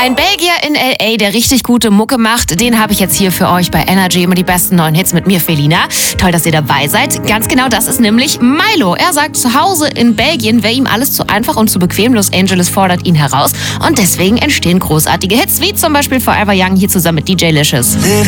Ein Belgier in L.A., der richtig gute Mucke macht, den habe ich jetzt hier für euch bei Energy. Immer die besten neuen Hits mit mir, Felina. Toll, dass ihr dabei seid. Ganz genau, das ist nämlich Milo. Er sagt, zu Hause in Belgien wäre ihm alles zu einfach und zu bequem. Los Angeles fordert ihn heraus und deswegen entstehen großartige Hits, wie zum Beispiel Forever Young hier zusammen mit DJ Licious.